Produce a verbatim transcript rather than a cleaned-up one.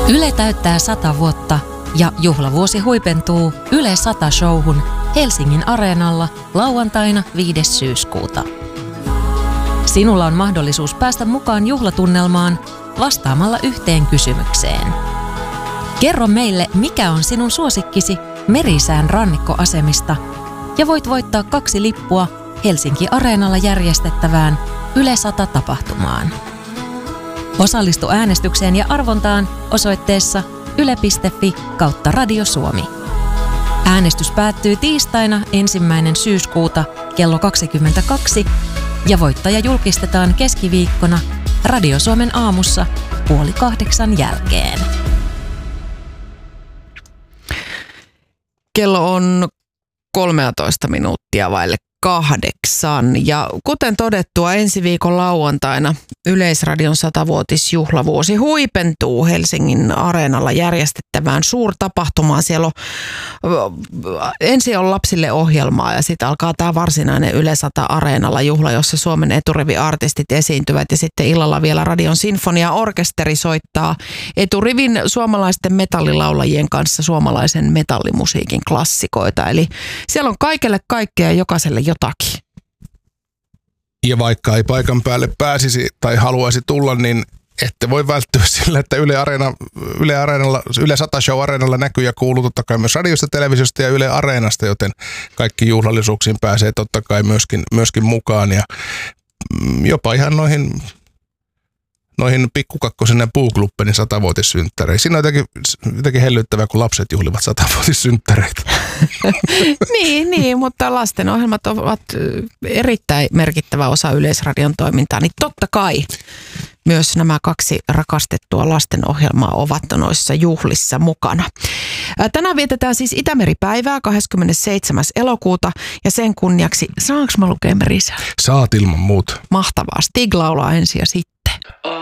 Yle täyttää sata vuotta ja juhlavuosi huipentuu Yle sata showhun Helsingin Areenalla lauantaina viides syyskuuta. Sinulla on mahdollisuus päästä mukaan juhlatunnelmaan vastaamalla yhteen kysymykseen. Kerro meille, mikä on sinun suosikkisi Merisään rannikkoasemista ja voit voittaa kaksi lippua Helsinki Areenalla järjestettävään Yle sata-tapahtumaan. Osallistu äänestykseen ja arvontaan osoitteessa yle piste fi kautta Radio Suomi. Äänestys päättyy tiistaina ensimmäinen syyskuuta kello kaksikymmentäkaksi ja voittaja julkistetaan keskiviikkona Radio Suomen aamussa puoli kahdeksan jälkeen. Kello on kolmetoista minuuttia vaille kahdeksan ja kuten todettua ensi viikon lauantaina Yleisradion satavuotisjuhlavuosi huipentuu Helsingin Areenalla järjestettävään suurtapahtumaan. Siellä on, ensin on lapsille ohjelmaa ja sitten alkaa tämä varsinainen Yle sata Areenalla juhla, jossa Suomen eturiviartistit esiintyvät ja sitten illalla vielä Radion sinfoniaorkesteri soittaa eturivin suomalaisten metallilaulajien kanssa suomalaisen metallimusiikin klassikoita. Eli siellä on kaikelle kaikkea ja jokaiselle jotakin. Ja vaikka ei paikan päälle pääsisi tai haluaisi tulla, niin ette voi välttyä sillä, että Yle, Areena, Yle, Areenalla, Yle sata Show Areenalla näkyy ja kuuluu totta kai myös radiosta, televisiosta ja Yle Areenasta, joten kaikki juhlallisuuksiin pääsee totta kai myöskin, myöskin mukaan ja jopa ihan noihin, noihin pikkukakkosena puuklubbenin satavuotissynttäreihin. Siinä on jotenkin, jotenkin hellyttävää, kun lapset juhlivat satavuotissynttäreitä. niin, niin, mutta lastenohjelmat ovat erittäin merkittävä osa Yleisradion toimintaa, niin totta kai myös nämä kaksi rakastettua lastenohjelmaa ovat noissa juhlissa mukana. Tänään vietetään siis Itämeri-päivää kahdeskymmenesseitsemäs elokuuta ja sen kunniaksi, saanko mä lukea Merisää? Saat ilman muuta. Mahtavaa. Stig laulaa ensin ja sitten.